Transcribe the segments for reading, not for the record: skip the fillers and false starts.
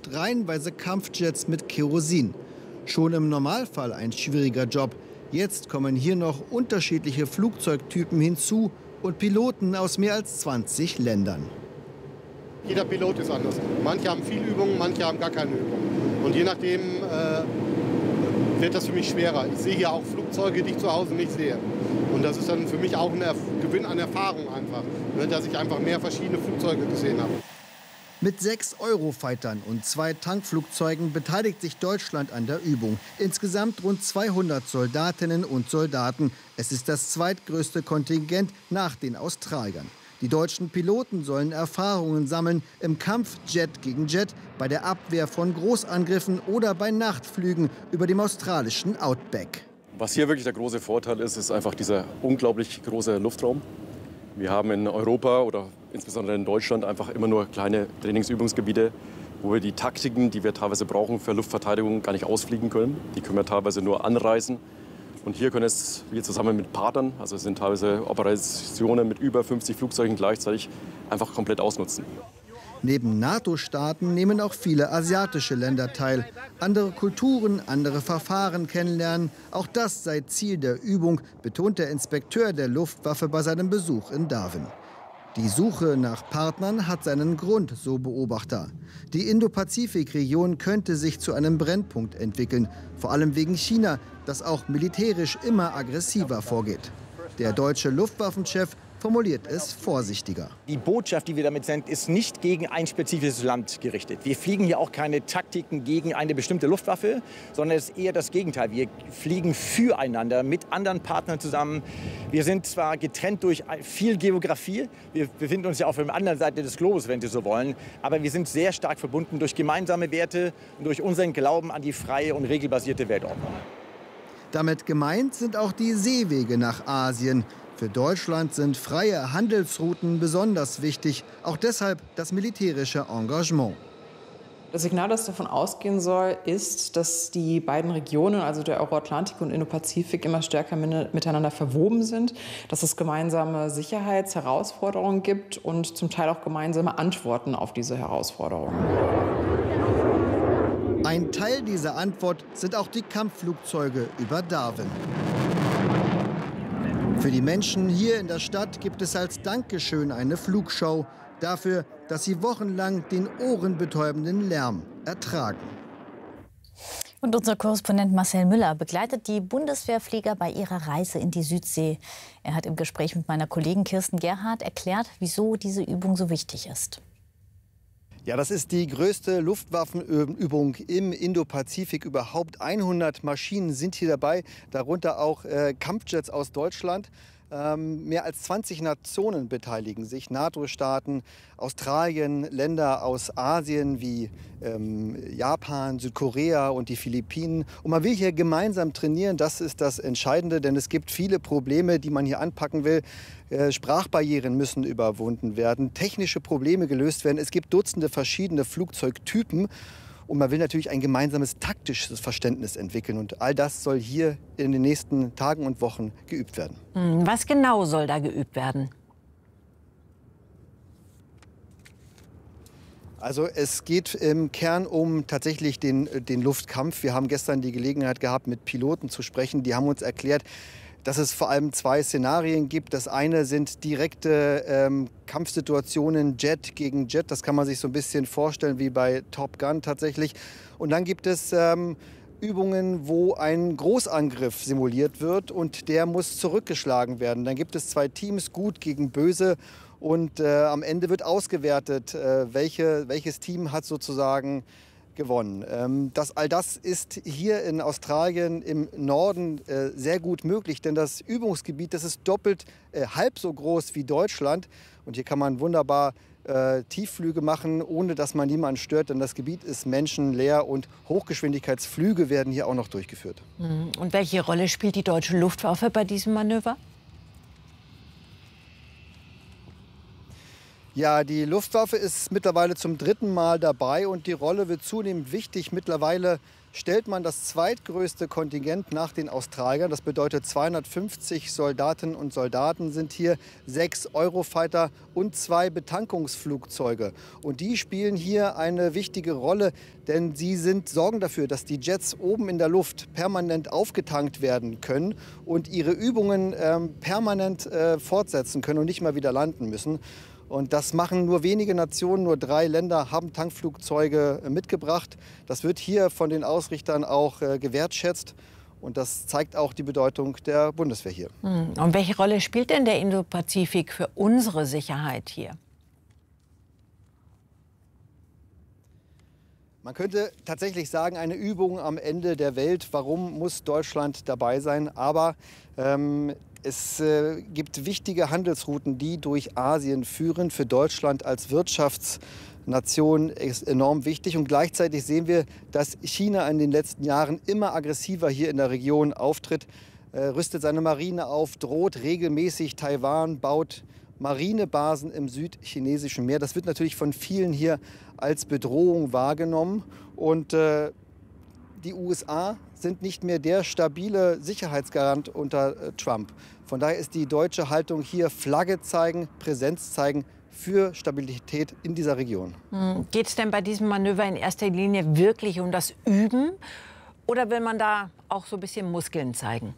oft reihenweise Kampfjets mit Kerosin. Schon im Normalfall ein schwieriger Job. Jetzt kommen hier noch unterschiedliche Flugzeugtypen hinzu und Piloten aus mehr als 20 Ländern. Jeder Pilot ist anders. Manche haben viel Übung, manche haben gar keine Übung. Und je nachdem wird das für mich schwerer. Ich sehe hier auch Flugzeuge, die ich zu Hause nicht sehe. Und das ist dann für mich auch ein Gewinn an Erfahrung einfach, dass ich einfach mehr verschiedene Flugzeuge gesehen habe. Mit 6 Eurofightern und 2 Tankflugzeugen beteiligt sich Deutschland an der Übung. Insgesamt rund 200 Soldatinnen und Soldaten. Es ist das zweitgrößte Kontingent nach den Australiern. Die deutschen Piloten sollen Erfahrungen sammeln im Kampf Jet gegen Jet, bei der Abwehr von Großangriffen oder bei Nachtflügen über dem australischen Outback. Was hier wirklich der große Vorteil ist, ist einfach dieser unglaublich große Luftraum. Wir haben in Europa oder insbesondere in Deutschland einfach immer nur kleine Trainingsübungsgebiete, wo wir die Taktiken, die wir teilweise brauchen für Luftverteidigung, gar nicht ausfliegen können. Die können wir teilweise nur anreisen. Und hier können wir zusammen mit Partnern, also es sind teilweise Operationen mit über 50 Flugzeugen gleichzeitig, einfach komplett ausnutzen. Neben NATO-Staaten nehmen auch viele asiatische Länder teil. Andere Kulturen, andere Verfahren kennenlernen. Auch das sei Ziel der Übung, betont der Inspekteur der Luftwaffe bei seinem Besuch in Darwin. Die Suche nach Partnern hat seinen Grund, so Beobachter. Die Indo-Pazifik-Region könnte sich zu einem Brennpunkt entwickeln. Vor allem wegen China, das auch militärisch immer aggressiver vorgeht. Der deutsche Luftwaffenchef formuliert es vorsichtiger. Die Botschaft, die wir damit senden, ist nicht gegen ein spezifisches Land gerichtet. Wir fliegen hier auch keine Taktiken gegen eine bestimmte Luftwaffe, sondern es ist eher das Gegenteil. Wir fliegen füreinander mit anderen Partnern zusammen. Wir sind zwar getrennt durch viel Geografie, wir befinden uns ja auf der anderen Seite des Globus, wenn Sie so wollen, aber wir sind sehr stark verbunden durch gemeinsame Werte und durch unseren Glauben an die freie und regelbasierte Weltordnung. Damit gemeint sind auch die Seewege nach Asien. Für Deutschland sind freie Handelsrouten besonders wichtig, auch deshalb das militärische Engagement. Das Signal, das davon ausgehen soll, ist, dass die beiden Regionen, also der Euroatlantik und Indopazifik, immer stärker miteinander verwoben sind, dass es gemeinsame Sicherheitsherausforderungen gibt und zum Teil auch gemeinsame Antworten auf diese Herausforderungen. Ein Teil dieser Antwort sind auch die Kampfflugzeuge über Darwin. Für die Menschen hier in der Stadt gibt es als Dankeschön eine Flugshow dafür, dass sie wochenlang den ohrenbetäubenden Lärm ertragen. Und unser Korrespondent Marcel Müller begleitet die Bundeswehrflieger bei ihrer Reise in die Südsee. Er hat im Gespräch mit meiner Kollegin Kirsten Gerhardt erklärt, wieso diese Übung so wichtig ist. Ja, das ist die größte Luftwaffenübung im Indopazifik überhaupt. 100 Maschinen sind hier dabei, darunter auch Kampfjets aus Deutschland. Mehr als 20 Nationen beteiligen sich, NATO-Staaten, Australien, Länder aus Asien wie Japan, Südkorea und die Philippinen. Und man will hier gemeinsam trainieren, das ist das Entscheidende, denn es gibt viele Probleme, die man hier anpacken will. Sprachbarrieren müssen überwunden werden, technische Probleme gelöst werden. Es gibt Dutzende verschiedene Flugzeugtypen. Und man will natürlich ein gemeinsames taktisches Verständnis entwickeln. Und all das soll hier in den nächsten Tagen und Wochen geübt werden. Was genau soll da geübt werden? Also es geht im Kern um tatsächlich den Luftkampf. Wir haben gestern die Gelegenheit gehabt, mit Piloten zu sprechen. Die haben uns erklärt, dass es vor allem 2 Szenarien gibt. Das eine sind direkte Kampfsituationen Jet gegen Jet. Das kann man sich so ein bisschen vorstellen wie bei Top Gun tatsächlich. Und dann gibt es Übungen, wo ein Großangriff simuliert wird und der muss zurückgeschlagen werden. Dann gibt es 2 Teams, gut gegen böse. Und am Ende wird ausgewertet, welches Team hat sozusagen gewonnen. All das ist hier in Australien im Norden sehr gut möglich, denn das Übungsgebiet, das ist halb so groß wie Deutschland. Und hier kann man wunderbar Tiefflüge machen, ohne dass man niemanden stört, denn das Gebiet ist menschenleer und Hochgeschwindigkeitsflüge werden hier auch noch durchgeführt. Und welche Rolle spielt die deutsche Luftwaffe bei diesem Manöver? Ja, die Luftwaffe ist mittlerweile zum 3. Mal dabei und die Rolle wird zunehmend wichtig. Mittlerweile stellt man das zweitgrößte Kontingent nach den Australiern. Das bedeutet 250 Soldatinnen und Soldaten sind hier, 6 Eurofighter und 2 Betankungsflugzeuge. Und die spielen hier eine wichtige Rolle, denn sie sorgen dafür, dass die Jets oben in der Luft permanent aufgetankt werden können und ihre Übungen permanent fortsetzen können und nicht mal wieder landen müssen. Und das machen nur wenige Nationen, nur 3 Länder haben Tankflugzeuge mitgebracht. Das wird hier von den Ausrichtern auch gewertschätzt. Und das zeigt auch die Bedeutung der Bundeswehr hier. Und welche Rolle spielt denn der Indopazifik für unsere Sicherheit hier? Man könnte tatsächlich sagen, eine Übung am Ende der Welt. Warum muss Deutschland dabei sein? Aber es gibt wichtige Handelsrouten, die durch Asien führen. Für Deutschland als Wirtschaftsnation ist enorm wichtig. Und gleichzeitig sehen wir, dass China in den letzten Jahren immer aggressiver hier in der Region auftritt, rüstet seine Marine auf, droht regelmäßig Taiwan, baut Marinebasen im südchinesischen Meer. Das wird natürlich von vielen hier als Bedrohung wahrgenommen. Und die USA sind nicht mehr der stabile Sicherheitsgarant unter Trump. Von daher ist die deutsche Haltung hier Flagge zeigen, Präsenz zeigen für Stabilität in dieser Region. Geht es denn bei diesem Manöver in erster Linie wirklich um das Üben? Oder will man da auch so ein bisschen Muskeln zeigen?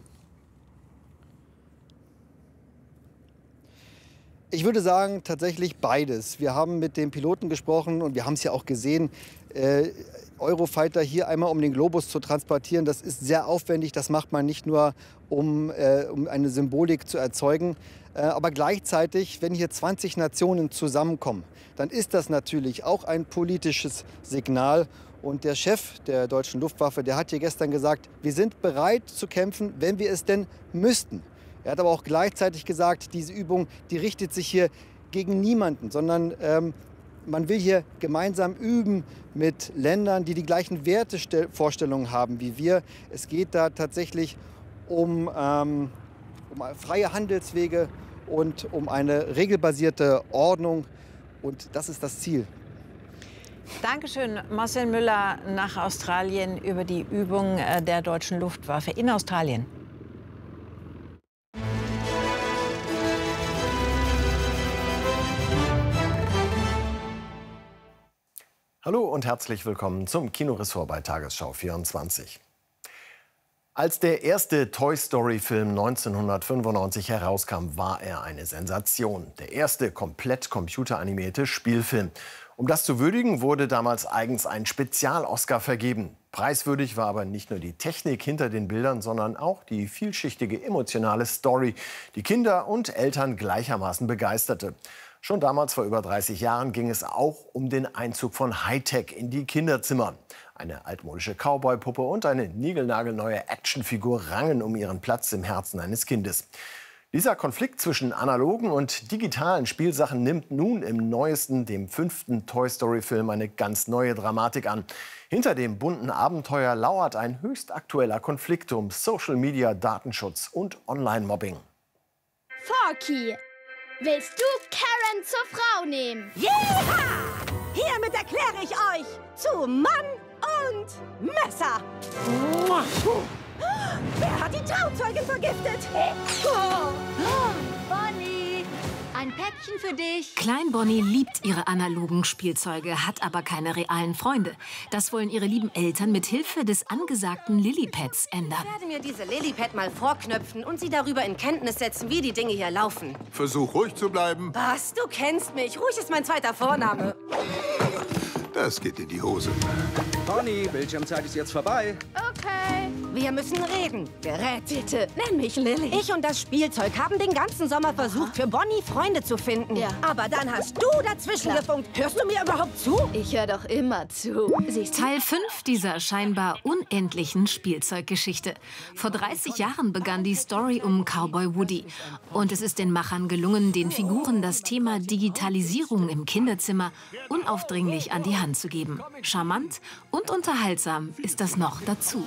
Ich würde sagen, tatsächlich beides. Wir haben mit den Piloten gesprochen und wir haben es ja auch gesehen, Eurofighter hier einmal um den Globus zu transportieren, das ist sehr aufwendig. Das macht man nicht nur, um eine Symbolik zu erzeugen. Aber gleichzeitig, wenn hier 20 Nationen zusammenkommen, dann ist das natürlich auch ein politisches Signal. Und der Chef der deutschen Luftwaffe, der hat hier gestern gesagt, wir sind bereit zu kämpfen, wenn wir es denn müssten. Er hat aber auch gleichzeitig gesagt, diese Übung, die richtet sich hier gegen niemanden, sondern man will hier gemeinsam üben mit Ländern, die die gleichen Wertevorstellungen haben wie wir. Es geht da tatsächlich um freie Handelswege und um eine regelbasierte Ordnung. Und das ist das Ziel. Dankeschön, Marcel Müller nach Australien über die Übung der deutschen Luftwaffe in Australien. Hallo und herzlich willkommen zum Kinoressort bei Tagesschau 24. Als der erste Toy-Story-Film 1995 herauskam, war er eine Sensation. Der erste komplett computeranimierte Spielfilm. Um das zu würdigen, wurde damals eigens ein Spezial-Oscar vergeben. Preiswürdig war aber nicht nur die Technik hinter den Bildern, sondern auch die vielschichtige emotionale Story, die Kinder und Eltern gleichermaßen begeisterte. Schon damals, vor über 30 Jahren, ging es auch um den Einzug von Hightech in die Kinderzimmer. Eine altmodische Cowboy-Puppe und eine niegelnagelneue Actionfigur rangen um ihren Platz im Herzen eines Kindes. Dieser Konflikt zwischen analogen und digitalen Spielsachen nimmt nun im neuesten, dem 5. Toy-Story-Film, eine ganz neue Dramatik an. Hinter dem bunten Abenteuer lauert ein höchst aktueller Konflikt um Social Media, Datenschutz und Online-Mobbing. Forky, willst du Karen zur Frau nehmen? Jeha! Hiermit erkläre ich euch zu Mann und Messer. Wer hat die Trauzeugin vergiftet? Bonnie, ein Päckchen für dich. Klein Bonnie liebt ihre analogen Spielzeuge, hat aber keine realen Freunde. Das wollen ihre lieben Eltern mit Hilfe des angesagten Lilypads ändern. Ich werde mir diese Lilypad mal vorknöpfen und sie darüber in Kenntnis setzen, wie die Dinge hier laufen. Versuch ruhig zu bleiben. Was? Du kennst mich. Ruhig ist mein zweiter Vorname. Das geht in die Hose. Bonnie, Bildschirmzeit ist jetzt vorbei. Okay. Wir müssen reden. Gerät. Bitte, nenn mich Lilly. Ich und das Spielzeug haben den ganzen Sommer versucht, für Bonnie Freunde zu finden. Ja. Aber dann hast du dazwischen gefunkt. Hörst du mir überhaupt zu? Ich höre doch immer zu. Siehst du? Teil 5 dieser scheinbar unendlichen Spielzeuggeschichte. Vor 30 Jahren begann die Story um Cowboy Woody. Und es ist den Machern gelungen, den Figuren das Thema Digitalisierung im Kinderzimmer unaufdringlich an die Hand zu geben. Charmant und unterhaltsam ist das noch dazu.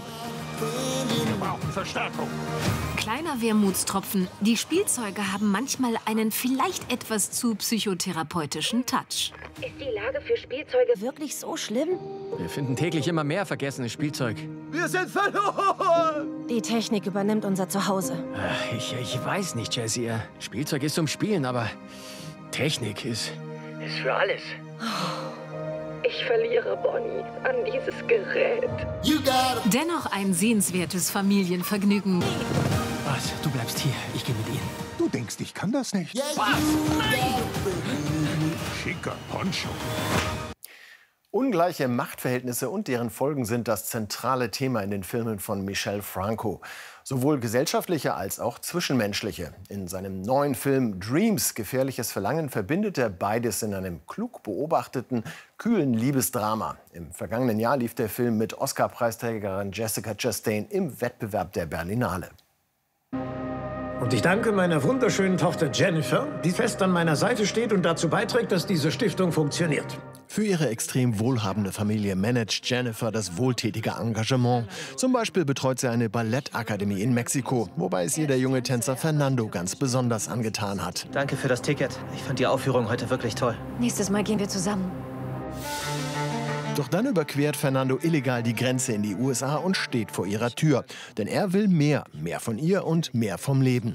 Wir brauchen Verstärkung. Kleiner Wermutstropfen. Die Spielzeuge haben manchmal einen vielleicht etwas zu psychotherapeutischen Touch. Ist die Lage für Spielzeuge wirklich so schlimm? Wir finden täglich immer mehr vergessenes Spielzeug. Wir sind verloren! Die Technik übernimmt unser Zuhause. Ich weiß nicht, Jessie. Spielzeug ist zum Spielen, aber Technik ist für alles. Ich verliere Bonnie an dieses Gerät. Dennoch ein sehenswertes Familienvergnügen. Was? Du bleibst hier. Ich gehe mit Ihnen. Du denkst, ich kann das nicht? Was? Nein! Schicker Poncho. Ungleiche Machtverhältnisse und deren Folgen sind das zentrale Thema in den Filmen von Michel Franco. Sowohl gesellschaftliche als auch zwischenmenschliche. In seinem neuen Film Dreams, gefährliches Verlangen, verbindet er beides in einem klug beobachteten, kühlen Liebesdrama. Im vergangenen Jahr lief der Film mit Oscar-Preisträgerin Jessica Chastain im Wettbewerb der Berlinale. Und ich danke meiner wunderschönen Tochter Jennifer, die fest an meiner Seite steht und dazu beiträgt, dass diese Stiftung funktioniert. Für ihre extrem wohlhabende Familie managt Jennifer das wohltätige Engagement. Zum Beispiel betreut sie eine Ballettakademie in Mexiko, wobei es ihr der junge Tänzer Fernando ganz besonders angetan hat. Danke für das Ticket. Ich fand die Aufführung heute wirklich toll. Nächstes Mal gehen wir zusammen. Doch dann überquert Fernando illegal die Grenze in die USA und steht vor ihrer Tür. Denn er will mehr. Mehr von ihr und mehr vom Leben.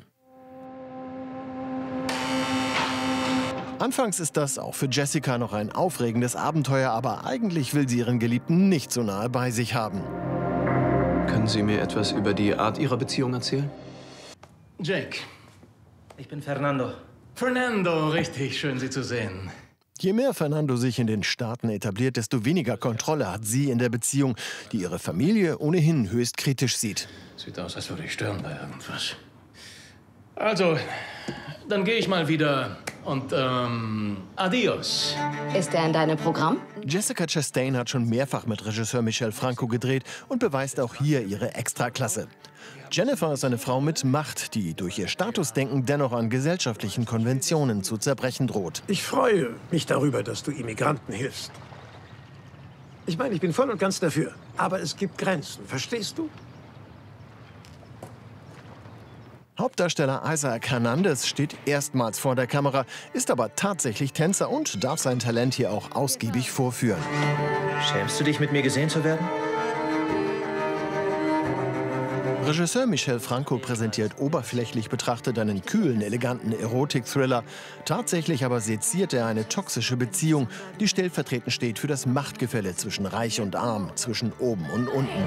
Anfangs ist das auch für Jessica noch ein aufregendes Abenteuer, aber eigentlich will sie ihren Geliebten nicht so nahe bei sich haben. Können Sie mir etwas über die Art Ihrer Beziehung erzählen? Jake. Ich bin Fernando. Fernando, richtig schön, Sie zu sehen. Je mehr Fernando sich in den Staaten etabliert, desto weniger Kontrolle hat sie in der Beziehung, die ihre Familie ohnehin höchst kritisch sieht. Sieht aus, als würde ich stören bei irgendwas. Also, dann gehe ich mal wieder und, adios. Ist er in deinem Programm? Jessica Chastain hat schon mehrfach mit Regisseur Michel Franco gedreht und beweist auch hier ihre Extraklasse. Jennifer ist eine Frau mit Macht, die durch ihr Statusdenken dennoch an gesellschaftlichen Konventionen zu zerbrechen droht. Ich freue mich darüber, dass du Immigranten hilfst. Ich meine, ich bin voll und ganz dafür. Aber es gibt Grenzen, verstehst du? Hauptdarsteller Isaac Hernandez steht erstmals vor der Kamera, ist aber tatsächlich Tänzer und darf sein Talent hier auch ausgiebig vorführen. Schämst du dich, mit mir gesehen zu werden? Regisseur Michel Franco präsentiert oberflächlich betrachtet einen kühlen, eleganten Erotik-Thriller. Tatsächlich aber seziert er eine toxische Beziehung, die stellvertretend steht für das Machtgefälle zwischen Reich und Arm, zwischen oben und unten.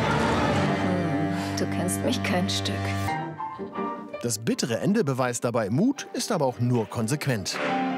Du kennst mich kein Stück. Das bittere Ende beweist dabei Mut, ist aber auch nur konsequent.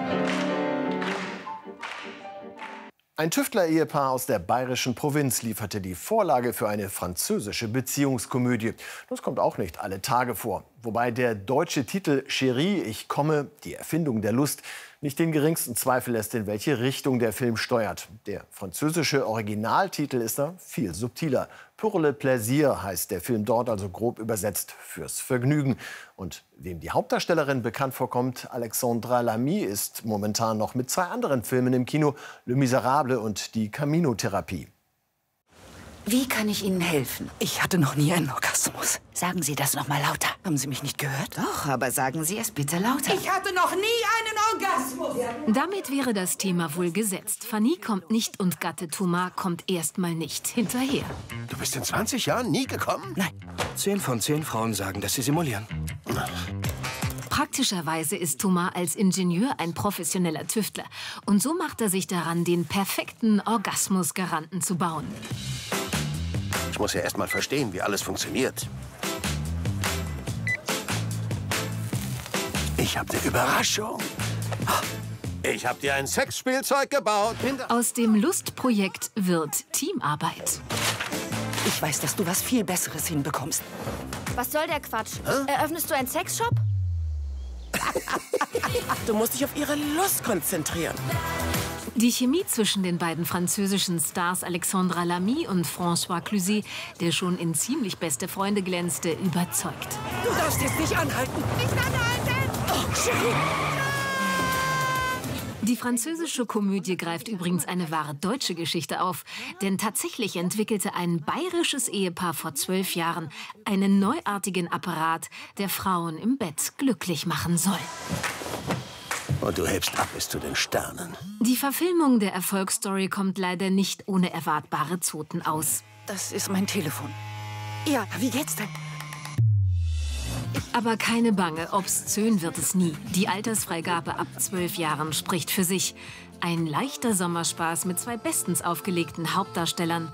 Ein Tüftler-Ehepaar aus der bayerischen Provinz lieferte die Vorlage für eine französische Beziehungskomödie. Das kommt auch nicht alle Tage vor. Wobei der deutsche Titel Chérie, ich komme, die Erfindung der Lust, nicht den geringsten Zweifel lässt, in welche Richtung der Film steuert. Der französische Originaltitel ist da viel subtiler. Pour le plaisir heißt der Film dort, also grob übersetzt fürs Vergnügen. Und wem die Hauptdarstellerin bekannt vorkommt, Alexandra Lamy, ist momentan noch mit 2 anderen Filmen im Kino, Le Miserable und Die Camino-Therapie. Wie kann ich Ihnen helfen? Ich hatte noch nie einen Orgasmus. Sagen Sie das noch mal lauter. Haben Sie mich nicht gehört? Doch, aber sagen Sie es bitte lauter. Ich hatte noch nie einen Orgasmus. Damit wäre das Thema wohl gesetzt. Fanny kommt nicht und Gatte Thomas kommt erstmal nicht hinterher. Du bist in 20 Jahren nie gekommen? Nein. 10 von 10 Frauen sagen, dass sie simulieren. Praktischerweise ist Thomas als Ingenieur ein professioneller Tüftler. Und so macht er sich daran, den perfekten Orgasmusgaranten zu bauen. Ich muss ja erst mal verstehen, wie alles funktioniert. Ich habe eine Überraschung. Ich habe dir ein Sexspielzeug gebaut. Aus dem Lustprojekt wird Teamarbeit. Ich weiß, dass du was viel Besseres hinbekommst. Was soll der Quatsch? Eröffnest du einen Sexshop? Du musst dich auf ihre Lust konzentrieren. Die Chemie zwischen den beiden französischen Stars Alexandra Lamy und François Cluzet, der schon in Ziemlich beste Freunde glänzte, überzeugt. Du darfst jetzt nicht anhalten. Nicht anhalten! Oh, Chérie. Die französische Komödie greift übrigens eine wahre deutsche Geschichte auf. Denn tatsächlich entwickelte ein bayerisches Ehepaar vor 12 Jahren einen neuartigen Apparat, der Frauen im Bett glücklich machen soll. Und du hebst ab bis zu den Sternen. Die Verfilmung der Erfolgsstory kommt leider nicht ohne erwartbare Zoten aus. Das ist mein Telefon. Ja, wie geht's denn? Aber keine Bange, obszön wird es nie. Die Altersfreigabe ab 12 Jahren spricht für sich. Ein leichter Sommerspaß mit 2 bestens aufgelegten Hauptdarstellern.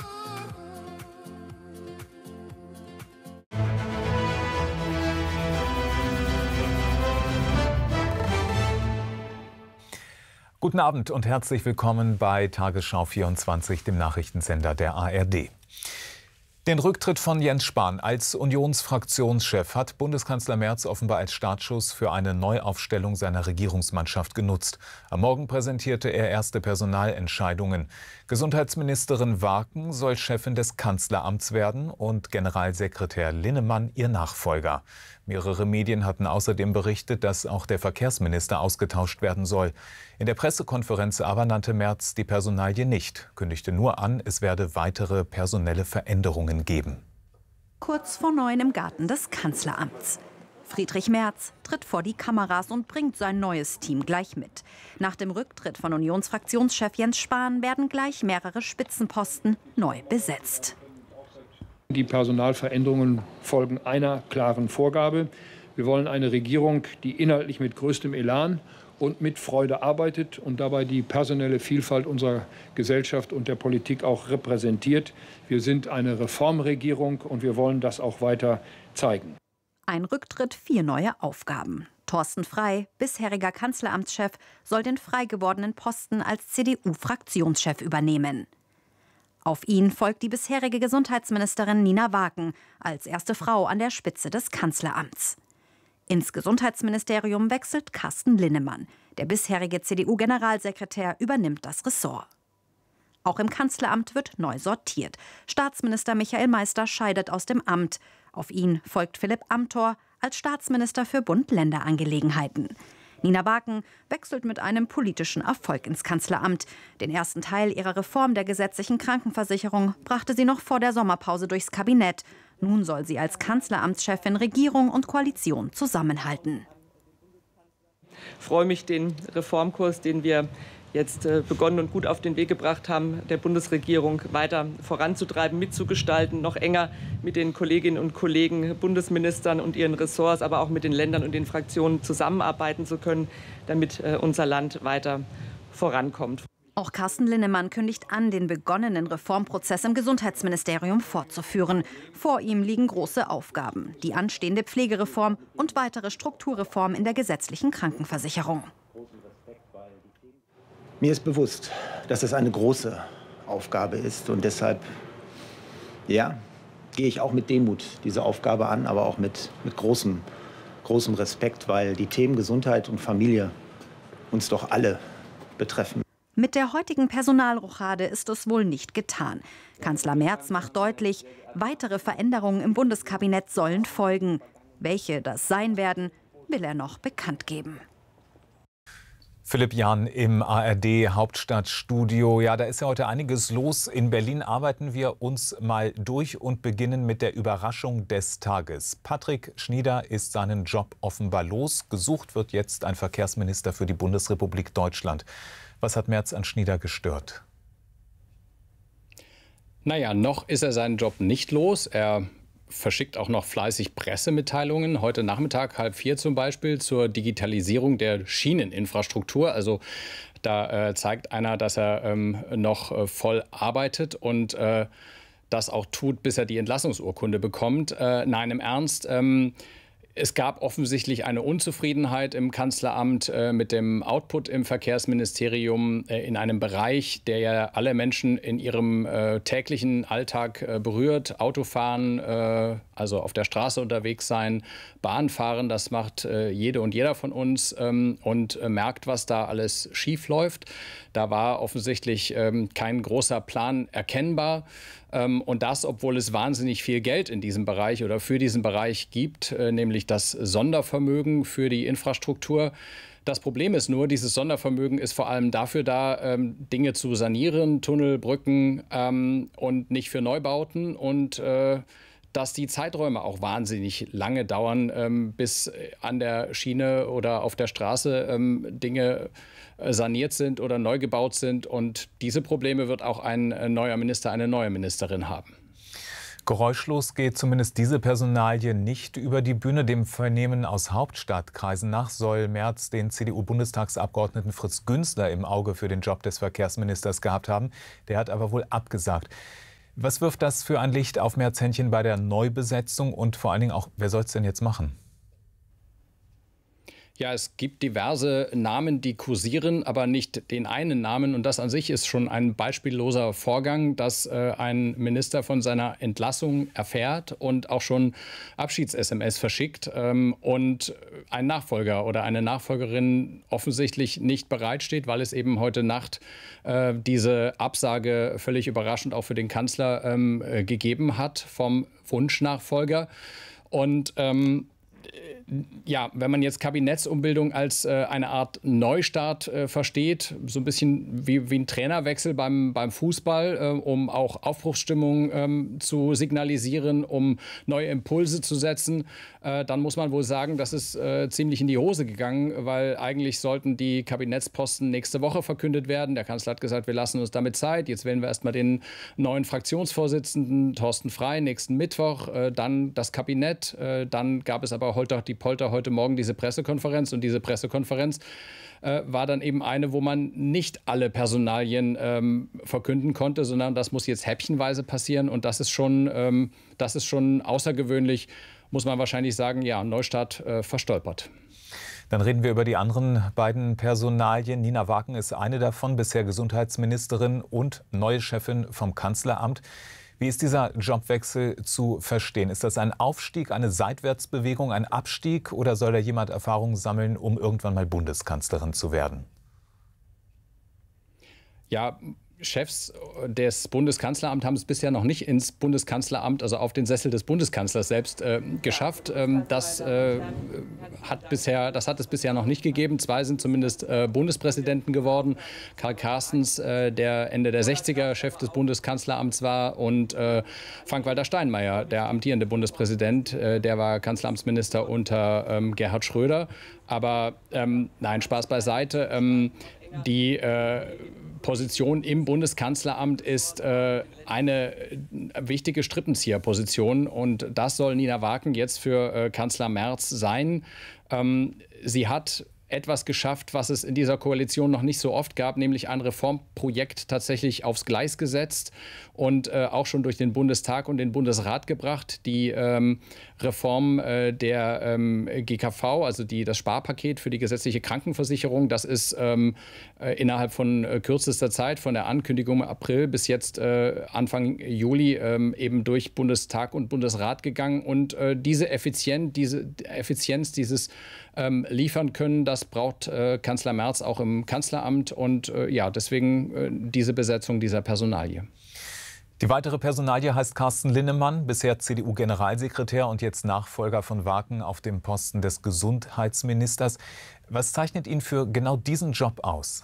Guten Abend und herzlich willkommen bei Tagesschau 24, dem Nachrichtensender der ARD. Den Rücktritt von Jens Spahn als Unionsfraktionschef hat Bundeskanzler Merz offenbar als Startschuss für eine Neuaufstellung seiner Regierungsmannschaft genutzt. Am Morgen präsentierte er erste Personalentscheidungen. Gesundheitsministerin Waken soll Chefin des Kanzleramts werden und Generalsekretär Linnemann ihr Nachfolger. Mehrere Medien hatten außerdem berichtet, dass auch der Verkehrsminister ausgetauscht werden soll. In der Pressekonferenz aber nannte Merz die Personalie nicht, kündigte nur an, es werde weitere personelle Veränderungen geben. Kurz vor 9 im Garten des Kanzleramts. Friedrich Merz tritt vor die Kameras und bringt sein neues Team gleich mit. Nach dem Rücktritt von Unionsfraktionschef Jens Spahn werden gleich mehrere Spitzenposten neu besetzt. Die Personalveränderungen folgen einer klaren Vorgabe. Wir wollen eine Regierung, die inhaltlich mit größtem Elan und mit Freude arbeitet und dabei die personelle Vielfalt unserer Gesellschaft und der Politik auch repräsentiert. Wir sind eine Reformregierung und wir wollen das auch weiter zeigen. Ein Rücktritt, 4 neue Aufgaben. Thorsten Frey, bisheriger Kanzleramtschef, soll den frei gewordenen Posten als CDU-Fraktionschef übernehmen. Auf ihn folgt die bisherige Gesundheitsministerin Nina Waken als erste Frau an der Spitze des Kanzleramts. Ins Gesundheitsministerium wechselt Carsten Linnemann. Der bisherige CDU-Generalsekretär übernimmt das Ressort. Auch im Kanzleramt wird neu sortiert. Staatsminister Michael Meister scheidet aus dem Amt. Auf ihn folgt Philipp Amthor als Staatsminister für Bund-Länder-Angelegenheiten. Nina Waken wechselt mit einem politischen Erfolg ins Kanzleramt. Den ersten Teil ihrer Reform der gesetzlichen Krankenversicherung brachte sie noch vor der Sommerpause durchs Kabinett. Nun soll sie als Kanzleramtschefin Regierung und Koalition zusammenhalten. Ich freue mich, den Reformkurs, den wir jetzt begonnen und gut auf den Weg gebracht haben, der Bundesregierung weiter voranzutreiben, mitzugestalten, noch enger mit den Kolleginnen und Kollegen, Bundesministern und ihren Ressorts, aber auch mit den Ländern und den Fraktionen zusammenarbeiten zu können, damit unser Land weiter vorankommt. Auch Carsten Linnemann kündigt an, den begonnenen Reformprozess im Gesundheitsministerium fortzuführen. Vor ihm liegen große Aufgaben, die anstehende Pflegereform und weitere Strukturreformen in der gesetzlichen Krankenversicherung. Mir ist bewusst, dass es eine große Aufgabe ist und deshalb, ja, gehe ich auch mit Demut diese Aufgabe an, aber auch mit großem Respekt, weil die Themen Gesundheit und Familie uns doch alle betreffen. Mit der heutigen Personalrochade ist es wohl nicht getan. Kanzler Merz macht deutlich, weitere Veränderungen im Bundeskabinett sollen folgen. Welche das sein werden, will er noch bekannt geben. Philipp Jahn im ARD-Hauptstadtstudio. Ja, da ist ja heute einiges los. In Berlin arbeiten wir uns mal durch und beginnen mit der Überraschung des Tages. Patrick Schnieder ist seinen Job offenbar los. Gesucht wird jetzt ein Verkehrsminister für die Bundesrepublik Deutschland. Was hat Merz an Schnieder gestört? Naja, noch ist er seinen Job nicht los. Er verschickt auch noch fleißig Pressemitteilungen. Heute Nachmittag 3:30 zum Beispiel zur Digitalisierung der Schieneninfrastruktur. Also da zeigt einer, dass er noch voll arbeitet und das auch tut, bis er die Entlassungsurkunde bekommt. Nein, im Ernst. Es gab offensichtlich eine Unzufriedenheit im Kanzleramt mit dem Output im Verkehrsministerium in einem Bereich, der ja alle Menschen in ihrem täglichen Alltag berührt. Autofahren, also auf der Straße unterwegs sein, Bahn fahren, das macht jede und jeder von uns und merkt, was da alles schief läuft. Da war offensichtlich kein großer Plan erkennbar. Und das, obwohl es wahnsinnig viel Geld in diesem Bereich oder für diesen Bereich gibt, nämlich das Sondervermögen für die Infrastruktur. Das Problem ist nur, dieses Sondervermögen ist vor allem dafür da, Dinge zu sanieren, Tunnel, Brücken und nicht für Neubauten. Und dass die Zeiträume auch wahnsinnig lange dauern, bis an der Schiene oder auf der Straße Dinge saniert sind oder neu gebaut sind. Und diese Probleme wird auch ein neuer Minister, eine neue Ministerin haben. Geräuschlos geht zumindest diese Personalie nicht über die Bühne. Dem Vernehmen aus Hauptstadtkreisen nach soll Merz den CDU-Bundestagsabgeordneten Fritz Günzler im Auge für den Job des Verkehrsministers gehabt haben. Der hat aber wohl abgesagt. Was wirft das für ein Licht auf Merz-Händchen bei der Neubesetzung und vor allen Dingen auch, wer soll es denn jetzt machen? Ja, es gibt diverse Namen, die kursieren, aber nicht den einen Namen. Und das an sich ist schon ein beispielloser Vorgang, dass ein Minister von seiner Entlassung erfährt und auch schon Abschieds-SMS verschickt und ein Nachfolger oder eine Nachfolgerin offensichtlich nicht bereitsteht, weil es eben heute Nacht diese Absage völlig überraschend auch für den Kanzler gegeben hat vom Wunschnachfolger. Und ja, wenn man jetzt Kabinettsumbildung als eine Art Neustart versteht, so ein bisschen wie ein Trainerwechsel beim Fußball, um auch Aufbruchsstimmung zu signalisieren, um neue Impulse zu setzen, dann muss man wohl sagen, das ist ziemlich in die Hose gegangen, weil eigentlich sollten die Kabinettsposten nächste Woche verkündet werden. Der Kanzler hat gesagt, wir lassen uns damit Zeit. Jetzt wählen wir erstmal den neuen Fraktionsvorsitzenden, Thorsten Frey, nächsten Mittwoch, dann das Kabinett. Dann gab es aber heute Morgen diese Pressekonferenz. Und diese Pressekonferenz war dann eben eine, wo man nicht alle Personalien verkünden konnte, sondern das muss jetzt häppchenweise passieren. Und das ist schon außergewöhnlich, muss man wahrscheinlich sagen, ja, Neustart verstolpert. Dann reden wir über die anderen beiden Personalien. Nina Wagen ist eine davon, bisher Gesundheitsministerin und neue Chefin vom Kanzleramt. Wie ist dieser Jobwechsel zu verstehen? Ist das ein Aufstieg, eine Seitwärtsbewegung, ein Abstieg oder soll da jemand Erfahrung sammeln, um irgendwann mal Bundeskanzlerin zu werden? Ja, Chefs des Bundeskanzleramts haben es bisher noch nicht ins Bundeskanzleramt, also auf den Sessel des Bundeskanzlers selbst geschafft. Das hat es bisher noch nicht gegeben. 2 sind zumindest Bundespräsidenten geworden. Karl Carstens, der Ende der 60er Chef des Bundeskanzleramts war, und Frank-Walter Steinmeier, der amtierende Bundespräsident, der war Kanzleramtsminister unter Gerhard Schröder. Aber nein, Spaß beiseite. Die Position im Bundeskanzleramt ist eine wichtige Strippenzieherposition, und das soll Nina Wagen jetzt für Kanzler Merz sein. Sie hat etwas geschafft, was es in dieser Koalition noch nicht so oft gab, nämlich ein Reformprojekt tatsächlich aufs Gleis gesetzt und auch schon durch den Bundestag und den Bundesrat gebracht. Die Reform der GKV, also das Sparpaket für die gesetzliche Krankenversicherung, das ist innerhalb von kürzester Zeit, von der Ankündigung im April bis jetzt Anfang Juli, eben durch Bundestag und Bundesrat gegangen. Und diese Effizienz, dieses liefern können, das braucht Kanzler Merz auch im Kanzleramt. Und ja, deswegen diese Besetzung dieser Personalie. Die weitere Personalie heißt Carsten Linnemann, bisher CDU-Generalsekretär und jetzt Nachfolger von Wagen auf dem Posten des Gesundheitsministers. Was zeichnet ihn für genau diesen Job aus?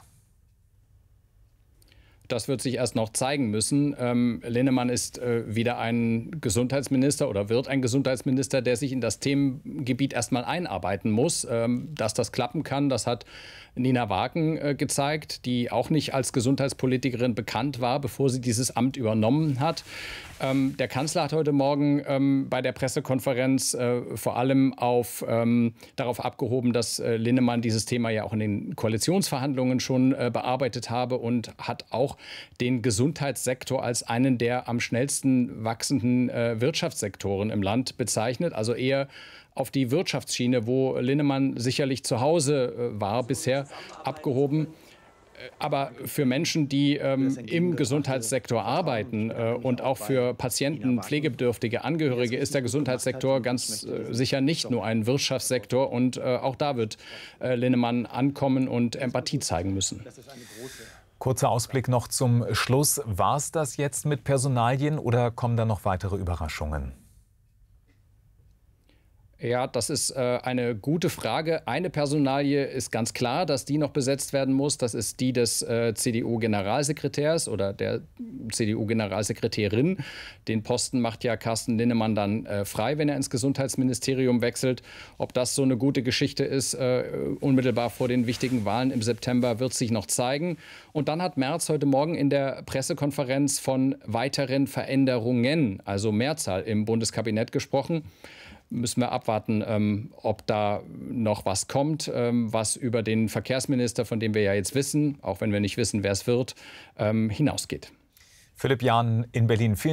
Das wird sich erst noch zeigen müssen. Linnemann ist wieder ein Gesundheitsminister oder wird ein Gesundheitsminister, der sich in das Themengebiet erst mal einarbeiten muss. Dass das klappen kann, das hat Nina Wagen gezeigt, die auch nicht als Gesundheitspolitikerin bekannt war, bevor sie dieses Amt übernommen hat. Der Kanzler hat heute Morgen bei der Pressekonferenz vor allem darauf abgehoben, dass Linnemann dieses Thema ja auch in den Koalitionsverhandlungen schon bearbeitet habe, und hat auch den Gesundheitssektor als einen der am schnellsten wachsenden Wirtschaftssektoren im Land bezeichnet. Also eher auf die Wirtschaftsschiene, wo Linnemann sicherlich zu Hause war, bisher abgehoben. Aber für Menschen, die im Gesundheitssektor arbeiten und auch für Patienten, pflegebedürftige Angehörige, ist der Gesundheitssektor ganz sicher nicht nur ein Wirtschaftssektor. Und auch da wird Linnemann ankommen und Empathie zeigen müssen. Kurzer Ausblick noch zum Schluss. War es das jetzt mit Personalien oder kommen da noch weitere Überraschungen? Ja, das ist eine gute Frage. Eine Personalie ist ganz klar, dass die noch besetzt werden muss. Das ist die des CDU-Generalsekretärs oder der CDU-Generalsekretärin. Den Posten macht ja Carsten Linnemann dann frei, wenn er ins Gesundheitsministerium wechselt. Ob das so eine gute Geschichte ist, unmittelbar vor den wichtigen Wahlen im September, wird sich noch zeigen. Und dann hat Merz heute Morgen in der Pressekonferenz von weiteren Veränderungen, also Mehrzahl im Bundeskabinett gesprochen. Müssen wir abwarten, ob da noch was kommt, was über den Verkehrsminister, von dem wir ja jetzt wissen, auch wenn wir nicht wissen, wer es wird, hinausgeht. Philipp Jahn in Berlin. Vielen